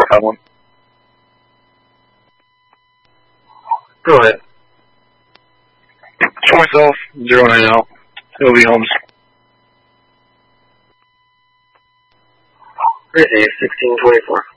551. Go ahead. Show myself, 09 out. It'll be Holmes. Great, 1624.